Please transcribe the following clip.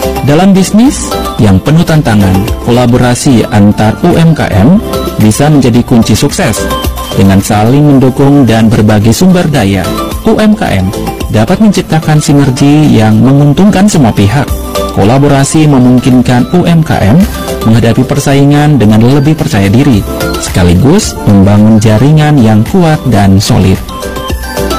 Dalam bisnis yang penuh tantangan, kolaborasi antar UMKM bisa menjadi kunci sukses. Dengan saling mendukung dan berbagi sumber daya, UMKM dapat menciptakan sinergi yang menguntungkan semua pihak. Kolaborasi memungkinkan UMKM menghadapi persaingan dengan lebih percaya diri, sekaligus membangun jaringan yang kuat dan solid.